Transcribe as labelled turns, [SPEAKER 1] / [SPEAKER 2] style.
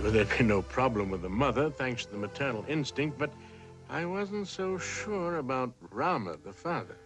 [SPEAKER 1] Well, there'd be no problem with the mother, thanks to the maternal instinct, but I wasn't so sure about Rama, the father.